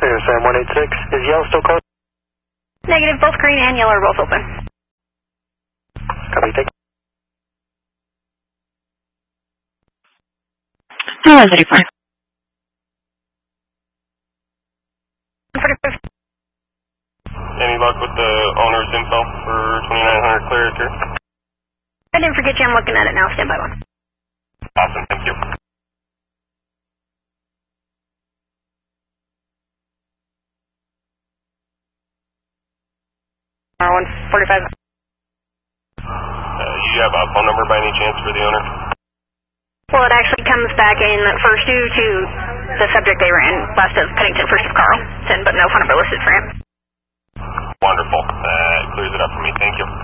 Clear, Sam 186. Is yellow still closed? Negative, both green and yellow are both open. Copy, thank you. 2134. 45. Any luck with the owner's info for 2900 Clear here? I didn't forget you, I'm looking at it now, stand by one. Awesome, thank you. R145. You have a phone number by any chance for the owner? Well, it actually comes back in first due to the subject they ran west of Pennington, first of Carlson, but no phone number listed for him. Wonderful. Clears it up for me, thank you.